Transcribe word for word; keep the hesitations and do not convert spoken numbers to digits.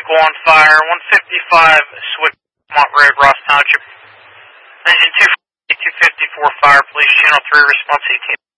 vehicle on fire, one fifty-five Swift Mont Road, Ross Township. Engine two fifty-four fire, police channel three, response eighteen.